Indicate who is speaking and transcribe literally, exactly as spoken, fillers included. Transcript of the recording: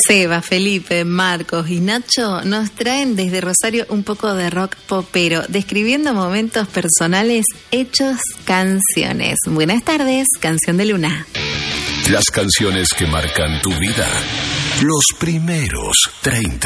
Speaker 1: Seba, Felipe, Marcos y Nacho nos traen desde Rosario un poco de rock popero, describiendo momentos personales hechos canciones. Buenas tardes, Canción de Luna.
Speaker 2: Las canciones que marcan tu vida. Los primeros treinta.